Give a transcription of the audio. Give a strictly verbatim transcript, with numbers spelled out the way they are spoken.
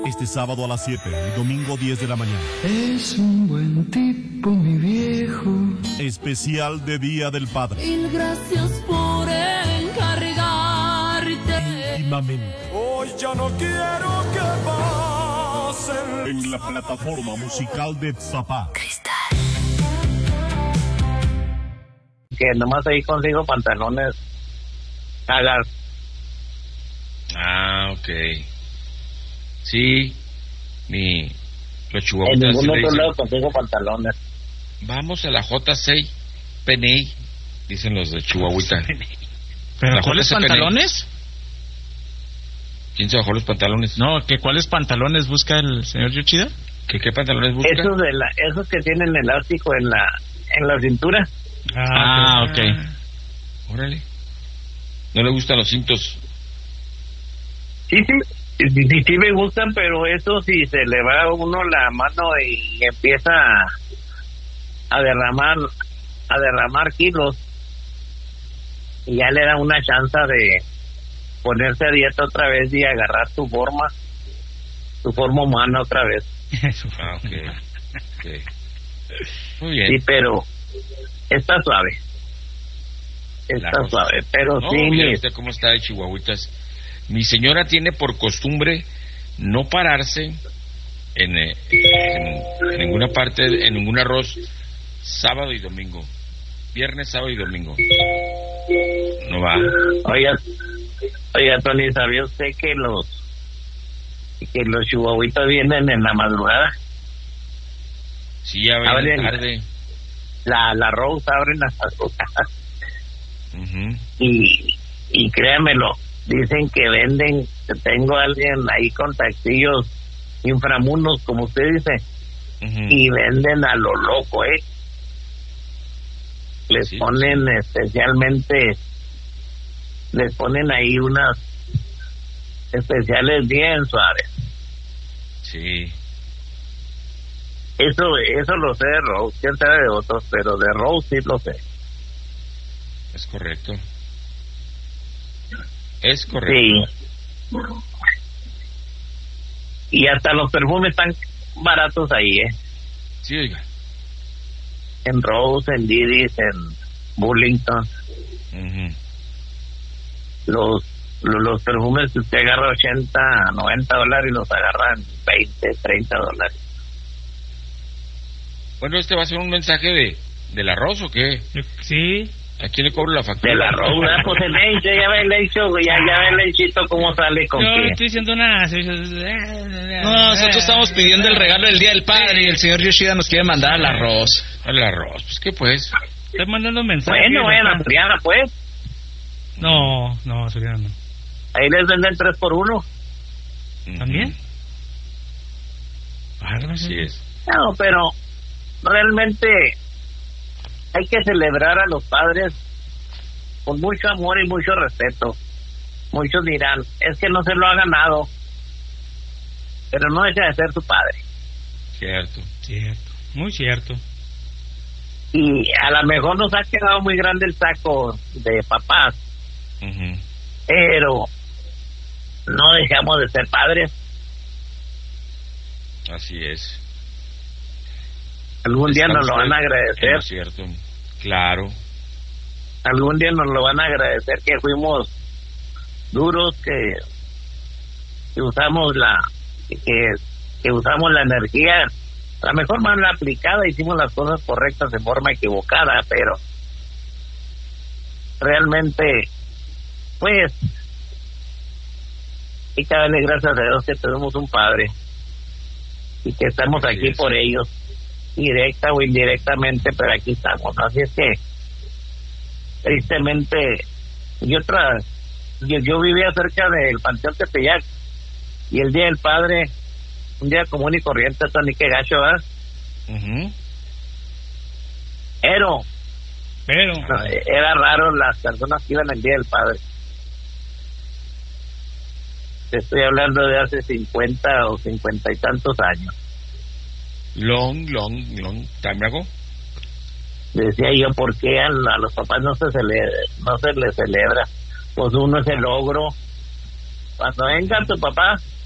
Este sábado a las siete y domingo diez de la mañana. Es un buen tipo, mi viejo. Especial de Día del Padre. Mil gracias por encargarte. Íntimamente. Hoy ya no quiero que pasen. En la plataforma musical de Zapá. Que nomás ahí consigo pantalones cagas. Ah, ok. Sí, mi... Los En chihuahuas ningún sí le otro dicen, lado consigo pantalones. vamos a la J seis Peney, dicen los de Chihuahuita. ¿Pero La cuáles J C Peney. pantalones? ¿Quién se bajó los pantalones? No, ¿que cuáles pantalones busca el señor Yoshida? ¿Qué, qué pantalones busca? Esos, de la, esos que tienen elástico en la en la cintura. Ah, ok. Órale. ¿No le gustan los cintos? Sí, sí, sí, sí, sí, sí me gustan, pero eso si se le va a uno la mano y empieza a, a derramar a derramar kilos y ya le da una chance de ponerse a dieta otra vez y agarrar su forma, su forma humana otra vez. Ah, ok. Okay. Muy bien. Sí, pero está suave. Está La rosa. suave, pero No, sí. mire mis- usted cómo está de chihuahuitas. Mi señora tiene por costumbre no pararse en, eh, en, en ninguna parte, en ningún arroz, sábado y domingo. Viernes, sábado y domingo. No va. Oiga, oiga, Tony, ¿sabía usted que los que los chihuahuitas vienen en la madrugada? Sí, ya Abren. ven tarde. La la Rose abren las madrugadas Ujú. y y créanmelo, dicen que venden, que tengo a alguien ahí con taxillos inframundos, como usted dice, Ujú. y venden a lo loco, ¿eh? Les Sí, ponen especialmente, les ponen ahí unas especiales bien suaves. Sí. Eso eso lo sé de Rose, quién sabe de otros, pero de Rose sí lo sé. Es correcto. Es correcto. Sí. Y hasta los perfumes están baratos ahí, ¿eh? Sí, oiga. En Rose, en Diddy's, en Burlington. Ujú. Los, los los perfumes que usted agarra ochenta, noventa dólares y los agarran veinte, treinta dólares. Bueno, ¿este va a ser un mensaje de del arroz o qué? Sí. ¿A quién le cobro la factura? De la roda, pues el hecho, ya ve el hecho, ya, ya ve el hechito cómo sale con Yo qué. estoy diciendo una... No, nosotros estamos pidiendo el regalo del Día del Padre y el señor Yoshida nos quiere mandar al arroz. Al arroz, pues qué pues. Estoy mandando mensajes. Bueno, vayan a acá. Soriana, pues. No, no, Soriana no. Ahí les venden tres por uno. ¿También? Así es. No, pero realmente hay que celebrar a los padres con mucho amor y mucho respeto. Muchos dirán, es que no se lo ha ganado, pero no deja de ser su padre. Cierto. Cierto, muy cierto. Y a lo mejor nos ha quedado muy grande el saco de papás, Ujú. pero no dejamos de ser padres. Así es. Algún día nos lo van a Es agradecer. cierto. Claro. Algún día nos lo van a agradecer que fuimos duros, que, que usamos la que, que usamos la energía a lo mejor mal aplicada, hicimos las cosas correctas de forma equivocada, pero realmente pues hay que darle gracias a Dios que tenemos un padre y que estamos Así aquí es. por ellos, directa o indirectamente, pero aquí estamos. Así es que tristemente yo tras yo, yo vivía cerca del Panteón Tepeyac y el Día del Padre, un día común y corriente, Tony, que gacho, ¿verdad? Ujú. Pero Pero... no, era raro las personas que iban el Día del Padre. Te estoy hablando de hace cincuenta o cincuenta y tantos años. Long, long, long time ago. Decía yo, ¿por qué a, a los papás no se celebra, no se les celebra? Pues uno es el logro. Cuando venga tu papá,